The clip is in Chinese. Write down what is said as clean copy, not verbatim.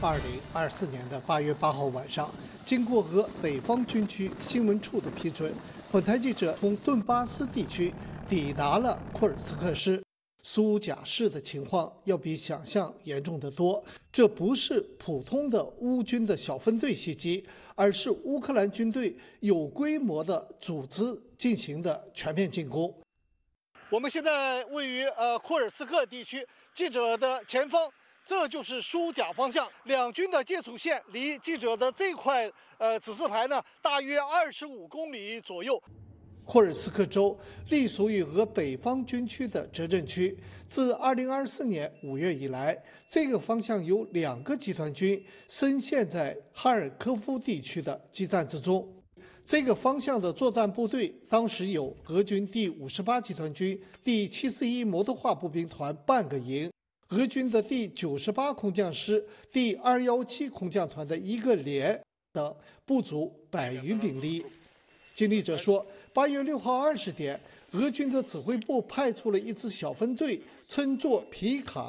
2024年8月8号晚上，经过俄北方军区新闻处的批准，本台记者从顿巴斯地区抵达了库尔斯克市。苏贾市的情况要比想象严重得多，这不是普通的乌军的小分队袭击，而是乌克兰军队有规模的组织进行的全面进攻。我们现在位于库尔斯克地区，记者的前方，这就是苏贾方向，两军的接触线离记者的这块指示牌呢，大约25公里左右。库尔斯克州隶属于俄北方军区的泽镇区。自2024年5月以来，这个方向有2个集团军深陷在哈尔科夫地区的激战之中。这个方向的作战部队当时有俄军第58集团军第71摩托化步兵团半个营，俄军的第98空降师第217空降团的1个连等，不足100余兵力。经历者说，8月6号20点，俄军的指挥部派出了一支小分队，乘坐皮卡